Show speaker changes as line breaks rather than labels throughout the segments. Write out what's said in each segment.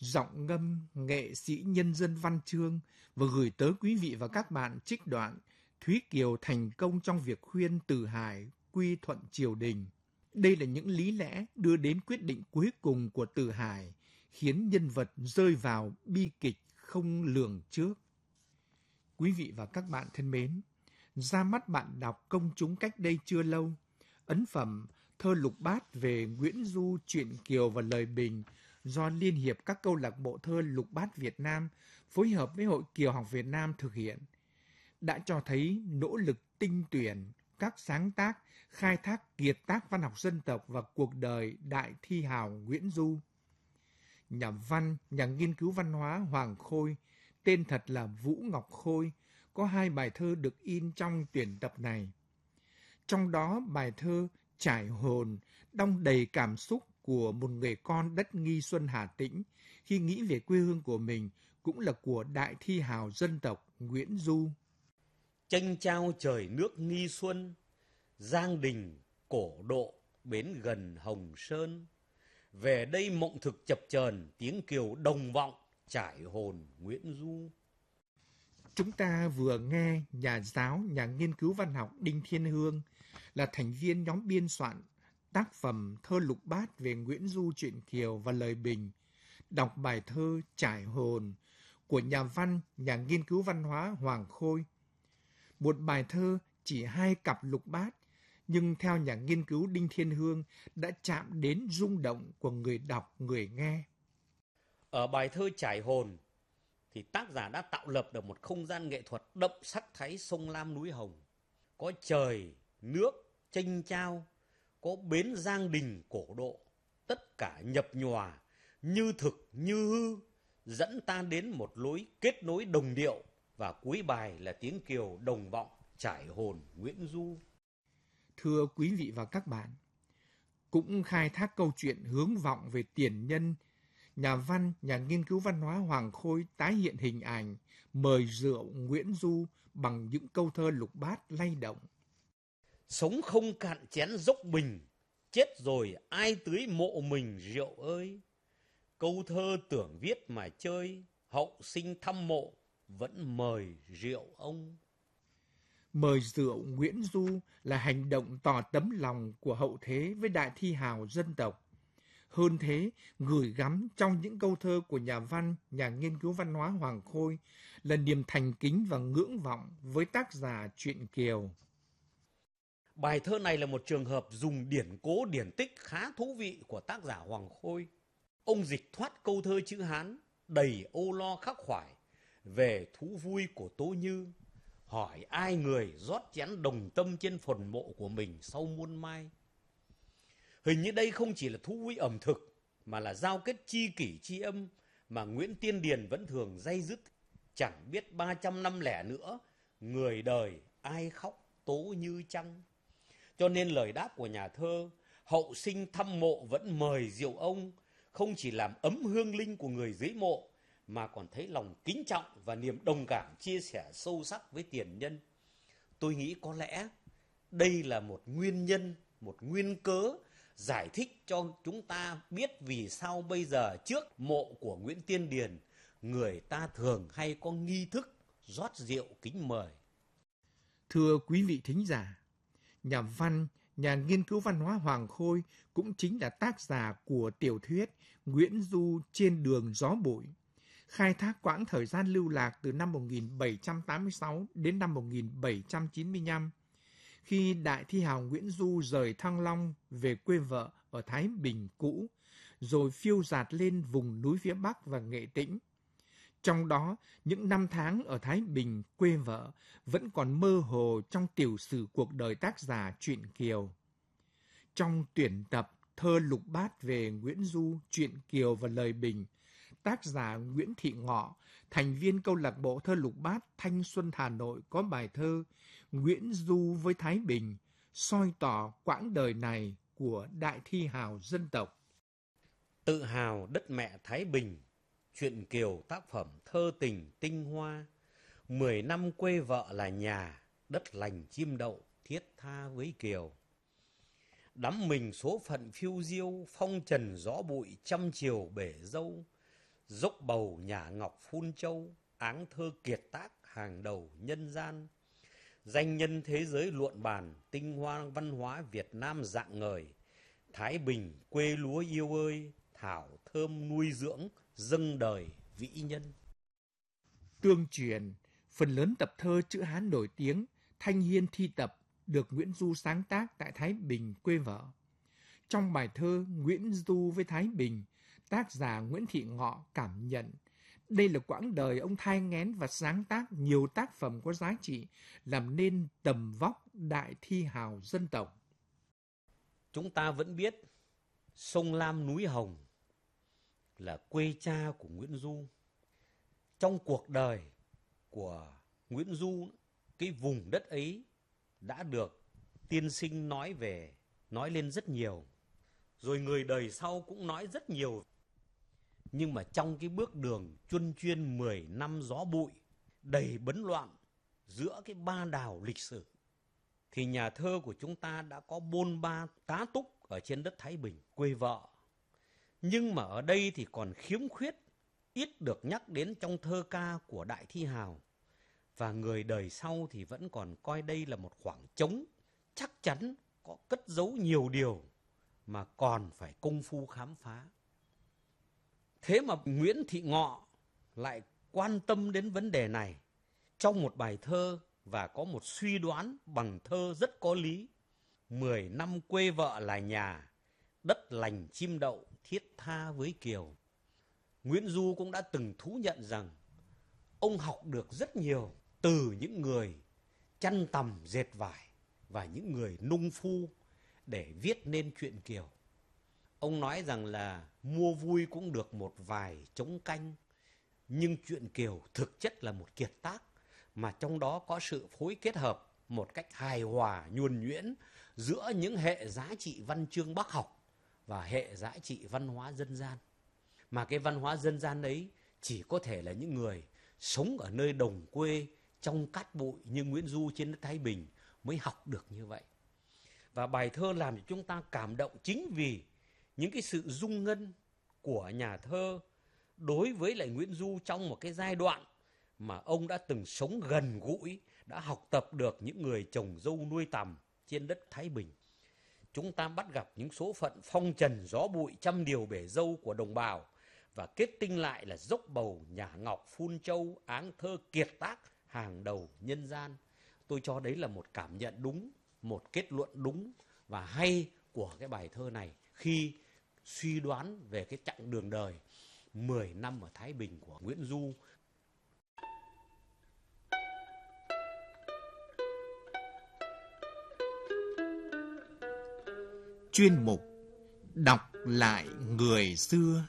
Giọng ngâm nghệ sĩ nhân dân Văn Chương và gửi tới quý vị và các bạn trích đoạn Thúy Kiều thành công trong việc khuyên Từ Hải quy thuận triều đình. Đây là những lý lẽ đưa đến quyết định cuối cùng của Từ Hải, khiến nhân vật rơi vào bi kịch không lường trước. Quý vị và các bạn thân mến, ra mắt bạn đọc công chúng cách đây chưa lâu, ấn phẩm Thơ Lục Bát về Nguyễn Du, truyện Kiều và lời bình do Liên hiệp các câu lạc bộ thơ Lục Bát Việt Nam phối hợp với Hội Kiều học Việt Nam thực hiện, đã cho thấy nỗ lực tinh tuyển các sáng tác, khai thác kiệt tác văn học dân tộc và cuộc đời đại thi hào Nguyễn Du. Nhà văn, nhà nghiên cứu văn hóa Hoàng Khôi, tên thật là Vũ Ngọc Khôi, có 2 bài thơ được in trong tuyển tập này. Trong đó bài thơ Trải hồn đong đầy cảm xúc của một người con đất Nghi Xuân Hà Tĩnh khi nghĩ về quê hương của mình, cũng là của đại thi hào dân tộc Nguyễn Du.
Chênh trao trời nước Nghi Xuân, Giang Đình cổ độ bến gần Hồng Sơn. Về đây mộng thực chập chờn, tiếng Kiều đồng vọng, trải hồn Nguyễn Du.
Chúng ta vừa nghe nhà giáo, nhà nghiên cứu văn học Đinh Thiên Hương là thành viên nhóm biên soạn tác phẩm Thơ Lục Bát về Nguyễn Du, truyện Kiều và lời bình, đọc bài thơ Trải hồn của nhà văn, nhà nghiên cứu văn hóa Hoàng Khôi. Một bài thơ chỉ 2 cặp lục bát, nhưng theo nhà nghiên cứu Đinh Thiên Hương đã chạm đến rung động của người đọc, người nghe.
Ở bài thơ Trải hồn thì tác giả đã tạo lập được một không gian nghệ thuật đậm sắc thái sông Lam núi Hồng. Có trời, nước, chênh trao, có bến Giang Đình cổ độ, tất cả nhập nhòa, như thực như hư, dẫn ta đến một lối kết nối đồng điệu, và cuối bài là tiếng Kiều đồng vọng, trải hồn Nguyễn Du.
Thưa quý vị và các bạn, cũng khai thác câu chuyện hướng vọng về tiền nhân, nhà văn, nhà nghiên cứu văn hóa Hoàng Khôi tái hiện hình ảnh mời rượu Nguyễn Du bằng những câu thơ lục bát lay động.
Sống không cạn chén dốc bình, chết rồi ai tưới mộ mình rượu ơi. Câu thơ tưởng viết mà chơi, hậu sinh thăm mộ, vẫn mời rượu ông.
Mời rượu Nguyễn Du là hành động tỏ tấm lòng của hậu thế với đại thi hào dân tộc. Hơn thế, gửi gắm trong những câu thơ của nhà văn, nhà nghiên cứu văn hóa Hoàng Khôi là niềm thành kính và ngưỡng vọng với tác giả truyện Kiều.
Bài thơ này là một trường hợp dùng điển cố điển tích khá thú vị của tác giả Hoàng Khôi. Ông dịch thoát câu thơ chữ Hán đầy âu lo khắc khoải về thú vui của Tố Như, hỏi ai người rót chén đồng tâm trên phần mộ của mình sau muôn mai. Hình như đây không chỉ là thú vui ẩm thực, mà là giao kết chi kỷ chi âm mà Nguyễn Tiên Điền vẫn thường day dứt. Chẳng biết 300 năm lẻ nữa, người đời ai khóc Tố Như chăng. Cho nên lời đáp của nhà thơ, hậu sinh thăm mộ vẫn mời rượu ông, không chỉ làm ấm hương linh của người dưới mộ, mà còn thấy lòng kính trọng và niềm đồng cảm chia sẻ sâu sắc với tiền nhân. Tôi nghĩ có lẽ đây là một nguyên nhân, một nguyên cớ giải thích cho chúng ta biết vì sao bây giờ trước mộ của Nguyễn Tiên Điền, người ta thường hay có nghi thức rót rượu kính mời.
Thưa quý vị thính giả, nhà văn, nhà nghiên cứu văn hóa Hoàng Khôi cũng chính là tác giả của tiểu thuyết Nguyễn Du trên đường gió bụi, khai thác quãng thời gian lưu lạc từ năm 1786 đến năm 1795, khi đại thi hào Nguyễn Du rời Thăng Long về quê vợ ở Thái Bình cũ, rồi phiêu dạt lên vùng núi phía Bắc và Nghệ Tĩnh. Trong đó, những năm tháng ở Thái Bình quê vợ vẫn còn mơ hồ trong tiểu sử cuộc đời tác giả truyện Kiều. Trong tuyển tập Thơ Lục Bát về Nguyễn Du, truyện Kiều và lời bình, tác giả Nguyễn Thị Ngọ, thành viên câu lạc bộ Thơ Lục Bát Thanh Xuân Hà Nội có bài thơ Nguyễn Du với Thái Bình, soi tỏ quãng đời này của đại thi hào dân tộc.
Tự hào đất mẹ Thái Bình, truyện Kiều tác phẩm thơ tình tinh hoa. 10 năm quê vợ là nhà, đất lành chim đậu, thiết tha với Kiều. Đắm mình số phận phiêu diêu, phong trần gió bụi trăm chiều bể dâu. Dốc bầu nhả ngọc phun châu, áng thơ kiệt tác hàng đầu nhân gian. Danh nhân thế giới luận bàn, tinh hoa văn hóa Việt Nam rạng ngời. Thái Bình quê lúa yêu ơi, thảo thơm nuôi dưỡng, dâng đời vĩ nhân.
Tương truyền, phần lớn tập thơ chữ Hán nổi tiếng Thanh Hiên thi tập được Nguyễn Du sáng tác tại Thái Bình quê vợ. Trong bài thơ Nguyễn Du với Thái Bình, tác giả Nguyễn Thị Ngọ cảm nhận đây là quãng đời ông thai nghén và sáng tác nhiều tác phẩm có giá trị, làm nên tầm vóc đại thi hào dân tộc.
Chúng ta vẫn biết sông Lam núi Hồng là quê cha của Nguyễn Du. Trong cuộc đời của Nguyễn Du, cái vùng đất ấy đã được tiên sinh nói lên rất nhiều. Rồi người đời sau cũng nói rất nhiều. Nhưng mà trong cái bước đường chuân chuyên 10 năm gió bụi, đầy bấn loạn giữa cái ba đảo lịch sử, thì nhà thơ của chúng ta đã có bôn ba tá túc ở trên đất Thái Bình, quê vợ. Nhưng mà ở đây thì còn khiếm khuyết, ít được nhắc đến trong thơ ca của đại thi hào. Và người đời sau thì vẫn còn coi đây là một khoảng trống, chắc chắn có cất giấu nhiều điều mà còn phải công phu khám phá. Thế mà Nguyễn Thị Ngọ lại quan tâm đến vấn đề này trong một bài thơ và có một suy đoán bằng thơ rất có lý. 10 năm quê vợ là nhà, đất lành chim đậu thiết tha với kiều. Nguyễn Du cũng đã từng thú nhận rằng ông học được rất nhiều từ những người chăn tằm dệt vải và những người nung phu để viết nên truyện Kiều. Ông nói rằng là mua vui cũng được một vài trống canh, nhưng truyện Kiều thực chất là một kiệt tác mà trong đó có sự phối kết hợp một cách hài hòa nhuần nhuyễn giữa những hệ giá trị văn chương Bác học và hệ giá trị văn hóa dân gian. Mà cái văn hóa dân gian ấy chỉ có thể là những người sống ở nơi đồng quê trong cát bụi như Nguyễn Du trên đất Thái Bình mới học được như vậy. Và bài thơ làm cho chúng ta cảm động chính vì những cái sự dung ngân của nhà thơ đối với lại Nguyễn Du trong một cái giai đoạn mà ông đã từng sống gần gũi, đã học tập được những người trồng dâu nuôi tằm trên đất Thái Bình. Chúng ta bắt gặp những số phận phong trần gió bụi trăm điều bể dâu của đồng bào và kết tinh lại là dốc bầu nhả ngọc phun châu, áng thơ kiệt tác hàng đầu nhân gian. Tôi cho đấy là một cảm nhận đúng, một kết luận đúng và hay của cái bài thơ này khi suy đoán về cái chặng đường đời 10 năm ở Thái Bình của Nguyễn Du.
Chuyên mục Đọc lại người xưa.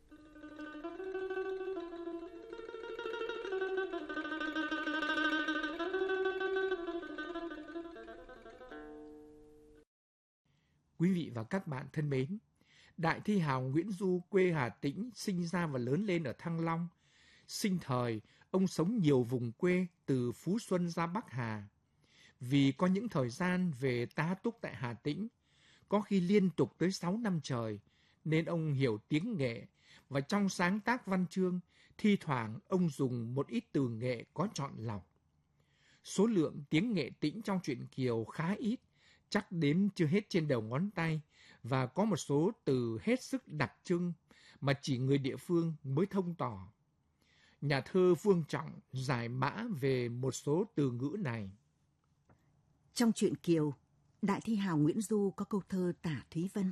Quý vị và các bạn thân mến, đại thi hào Nguyễn Du quê Hà Tĩnh, sinh ra và lớn lên ở Thăng Long. Sinh thời, ông sống nhiều vùng quê từ Phú Xuân ra Bắc Hà. Vì có những thời gian về tá túc tại Hà Tĩnh, có khi liên tục tới 6 năm trời, nên ông hiểu tiếng nghệ, và trong sáng tác văn chương, thi thoảng ông dùng một ít từ nghệ có chọn lọc. Số lượng tiếng nghệ tĩnh trong truyện Kiều khá ít, chắc đếm chưa hết trên đầu ngón tay, và có một số từ hết sức đặc trưng mà chỉ người địa phương mới thông tỏ. Nhà thơ Vương Trọng giải mã về một số từ ngữ này.
Trong truyện Kiều, đại thi hào Nguyễn Du có câu thơ tả Thúy Vân.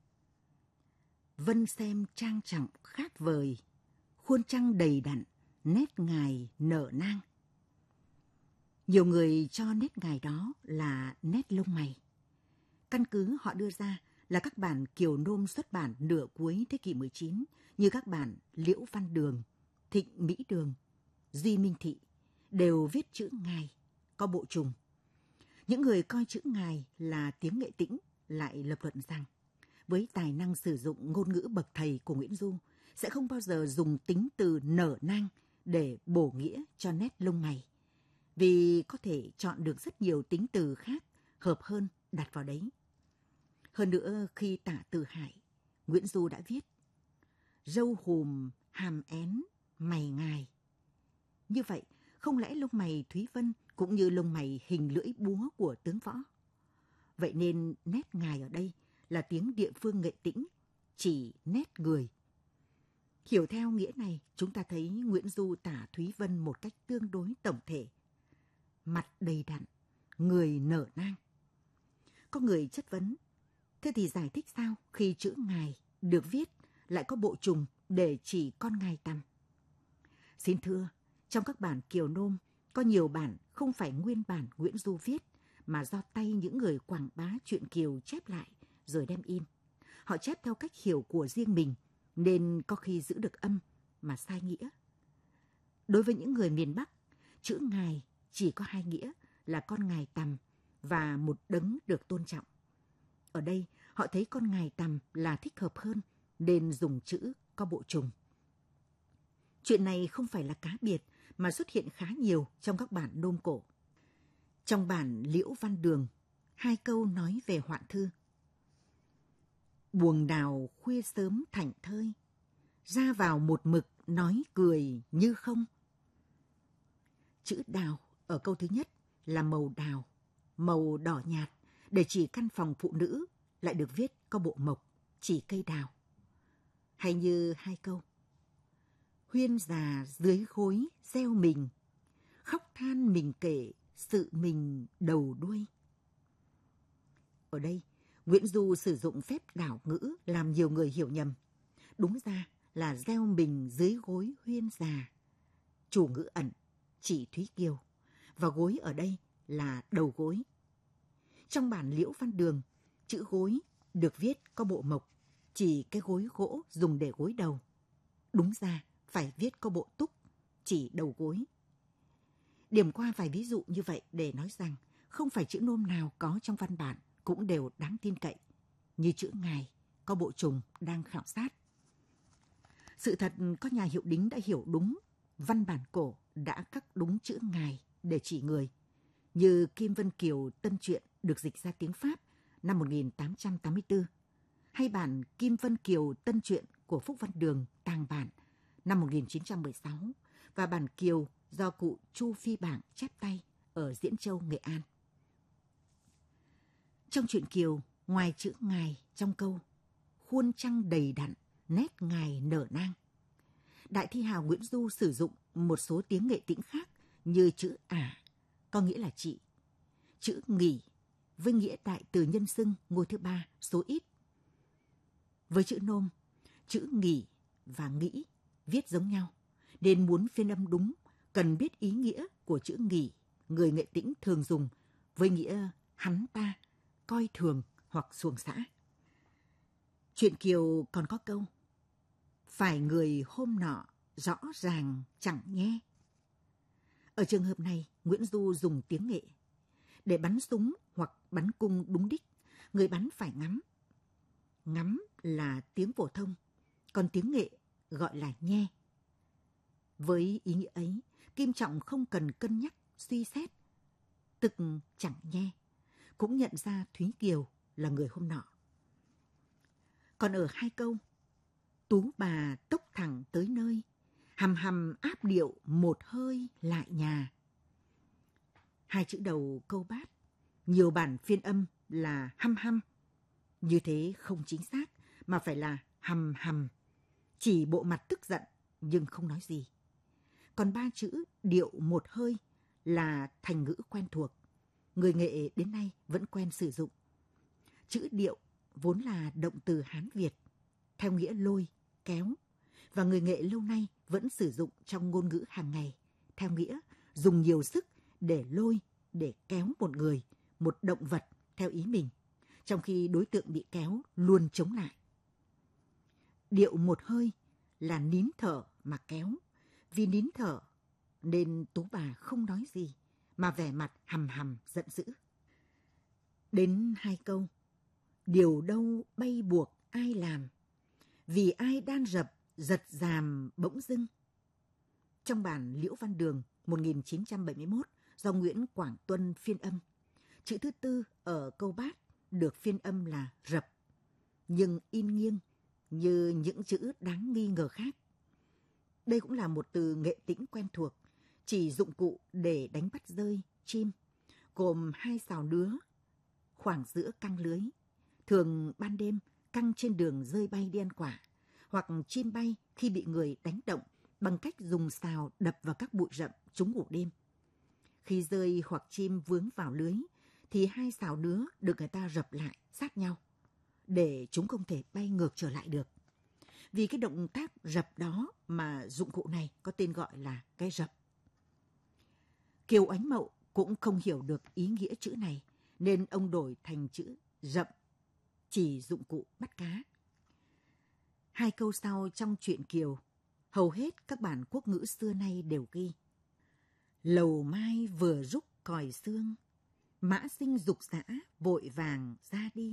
Vân xem trang trọng khác vời, khuôn trăng đầy đặn, nét ngài nở nang. Nhiều người cho nét ngài đó là nét lông mày. Căn cứ họ đưa ra là các bản Kiều Nôm xuất bản nửa cuối thế kỷ 19 như các bản Liễu Văn Đường, Thịnh Mỹ Đường, Duy Minh Thị đều viết chữ ngài, có bộ trùng. Những người coi chữ ngài là tiếng nghệ tĩnh lại lập luận rằng với tài năng sử dụng ngôn ngữ bậc thầy của Nguyễn Du sẽ không bao giờ dùng tính từ nở nang để bổ nghĩa cho nét lông mày, vì có thể chọn được rất nhiều tính từ khác hợp hơn đặt vào đấy. Hơn nữa, khi tả Từ Hải, Nguyễn Du đã viết: râu hùm hàm én, mày ngài. Như vậy, không lẽ lông mày Thúy Vân cũng như lông mày hình lưỡi búa của tướng Võ? Vậy nên nét ngài ở đây là tiếng địa phương Nghệ Tĩnh, chỉ nét người. Hiểu theo nghĩa này, chúng ta thấy Nguyễn Du tả Thúy Vân một cách tương đối tổng thể. Mặt đầy đặn, người nở nang. Có người chất vấn, thế thì giải thích sao khi chữ ngài được viết lại có bộ trùng để chỉ con ngài tằm? Xin thưa, trong các bản Kiều Nôm có nhiều bản không phải nguyên bản Nguyễn Du viết, mà do tay những người quảng bá truyện Kiều chép lại rồi đem in. Họ chép theo cách hiểu của riêng mình, nên có khi giữ được âm mà sai nghĩa. Đối với những người miền Bắc, chữ ngài chỉ có hai nghĩa là con ngài tằm và một đấng được tôn trọng. Ở đây, họ thấy con ngài tằm là thích hợp hơn, nên dùng chữ có bộ trùng. Chuyện này không phải là cá biệt, mà xuất hiện khá nhiều trong các bản Nôm cổ. Trong bản Liễu Văn Đường, 2 câu nói về hoạn thư. Buồng đào khuya sớm thảnh thơi, ra vào một mực nói cười như không. Chữ đào ở câu thứ nhất là màu đào, màu đỏ nhạt, để chỉ căn phòng phụ nữ, lại được viết có bộ mộc, chỉ cây đào. Hay như 2 câu. Huyên già dưới gối gieo mình, khóc than mình kể sự mình đầu đuôi. Ở đây, Nguyễn Du sử dụng phép đảo ngữ làm nhiều người hiểu nhầm. Đúng ra là gieo mình dưới gối Huyên già. Chủ ngữ ẩn, chỉ Thúy Kiều, và gối ở đây là đầu gối. Trong bản Liễu Văn Đường, chữ gối được viết có bộ mộc, chỉ cái gối gỗ dùng để gối đầu. Đúng ra phải viết có bộ túc, chỉ đầu gối. Điểm qua vài ví dụ như vậy để nói rằng không phải chữ Nôm nào có trong văn bản cũng đều đáng tin cậy, như chữ ngài có bộ trùng đang khảo sát. Sự thật có nhà hiệu đính đã hiểu đúng, văn bản cổ đã khắc đúng chữ ngài để chỉ người, như Kim Vân Kiều Tân Truyện được dịch ra tiếng Pháp năm 1884, hay bản Kim Vân Kiều Tân Truyện của Phúc Văn Đường tàng bản năm 1916 và bản Kiều do cụ Chu Phi Bảng chép tay ở Diễn Châu, Nghệ An. Trong truyện Kiều, ngoài chữ ngài trong câu khuôn trăng đầy đặn, nét ngài nở nang, đại thi hào Nguyễn Du sử dụng một số tiếng Nghệ Tĩnh khác như chữ ả, có nghĩa là chị, chữ nghỉ với nghĩa đại từ nhân xưng ngôi thứ 3 số ít. Với chữ Nôm, chữ nghỉ và nghĩ viết giống nhau, nên muốn phiên âm đúng cần biết ý nghĩa của chữ nghỉ người Nghệ Tĩnh thường dùng với nghĩa hắn ta, coi thường hoặc xuồng xã. Truyện Kiều còn có câu phải người hôm nọ rõ ràng chẳng nghe. Ở trường hợp này, Nguyễn Du dùng tiếng Nghệ. Để bắn súng hoặc bắn cung đúng đích, người bắn phải ngắm. Ngắm là tiếng phổ thông, còn tiếng Nghệ gọi là nhe. Với ý nghĩa ấy, Kim Trọng không cần cân nhắc, suy xét, tức chẳng nhe, cũng nhận ra Thúy Kiều là người hôm nọ. Còn ở 2 câu, tú bà tốc thẳng tới nơi, hầm hầm áp điệu một hơi lại nhà. 2 chữ đầu câu bát, nhiều bản phiên âm là hăm hăm. Như thế không chính xác, mà phải là hầm hầm, chỉ bộ mặt tức giận nhưng không nói gì. Còn 3 chữ điệu một hơi là thành ngữ quen thuộc, người Nghệ đến nay vẫn quen sử dụng. Chữ điệu vốn là động từ Hán Việt, theo nghĩa lôi, kéo, và người Nghệ lâu nay vẫn sử dụng trong ngôn ngữ hàng ngày, theo nghĩa dùng nhiều sức để lôi, để kéo một người, một động vật theo ý mình, trong khi đối tượng bị kéo luôn chống lại. Điệu một hơi là nín thở mà kéo, vì nín thở nên tú bà không nói gì, mà vẻ mặt hầm hầm giận dữ. Đến 2 câu, điều đâu bay buộc ai làm, vì ai đan rập giật giàm bỗng dưng. Trong bản Liễu Văn Đường 1971 do Nguyễn Quảng Tuân phiên âm, chữ thứ 4 ở câu bát được phiên âm là rập, nhưng in nghiêng như những chữ đáng nghi ngờ khác. Đây cũng là một từ nghệ tĩnh quen thuộc, chỉ dụng cụ để đánh bắt dơi, chim, gồm 2 sào nứa khoảng giữa căng lưới, thường ban đêm căng trên đường dơi bay đi ăn quả, hoặc chim bay khi bị người đánh động bằng cách dùng sào đập vào các bụi rậm chúng ngủ đêm. Khi dơi hoặc chim vướng vào lưới, thì 2 sào nứa được người ta rập lại sát nhau, để chúng không thể bay ngược trở lại được. Vì cái động tác rập đó mà dụng cụ này có tên gọi là cái rập. Kiều Oánh Mậu cũng không hiểu được ý nghĩa chữ này, nên ông đổi thành chữ rậm, chỉ dụng cụ bắt cá. 2 câu sau trong truyện Kiều, hầu hết các bản quốc ngữ xưa nay đều ghi: lầu mai vừa rúc còi xương, mã sinh dục dã vội vàng ra đi.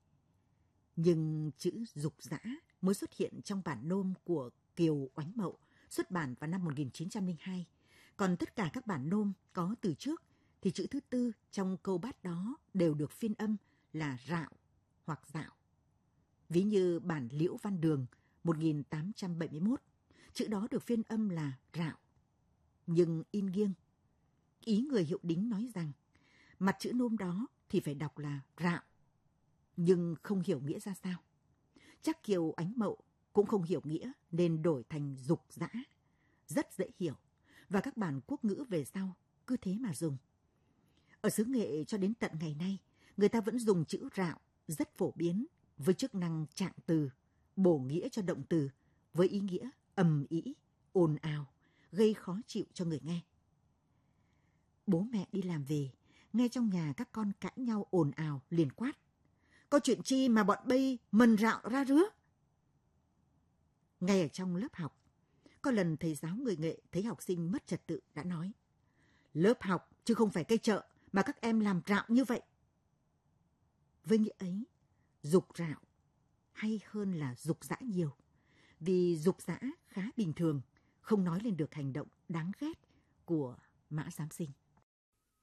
Nhưng chữ dục dã mới xuất hiện trong bản nôm của Kiều Oánh Mậu, xuất bản vào năm 1902. Còn tất cả các bản nôm có từ trước thì chữ thứ tư trong câu bát đó đều được phiên âm là rạo hoặc dạo. Ví như bản Liễu Văn Đường 1871, chữ đó được phiên âm là rạo, nhưng in nghiêng. Ý người hiệu đính nói rằng mặt chữ nôm đó thì phải đọc là rạo, nhưng không hiểu nghĩa ra sao. Chắc Kiều Oánh Mậu cũng không hiểu nghĩa nên đổi thành dục dã, rất dễ hiểu, và các bản quốc ngữ về sau cứ thế mà dùng. Ở xứ Nghệ cho đến tận ngày nay, người ta vẫn dùng chữ rạo rất phổ biến với chức năng trạng từ, bổ nghĩa cho động từ với ý nghĩa ầm ĩ, ồn ào, gây khó chịu cho người nghe. Bố mẹ đi làm về, nghe trong nhà các con cãi nhau ồn ào liền quát: có chuyện chi mà bọn bây mần rạo ra rứa? Ngay ở trong lớp học, có lần thầy giáo người Nghệ thấy học sinh mất trật tự đã nói: lớp học chứ không phải cây chợ mà các em làm rạo như vậy. Với nghĩa ấy, dục rạo hay hơn là dục dã nhiều, vì dục dã khá bình thường, không nói lên được hành động đáng ghét của Mã Giám Sinh.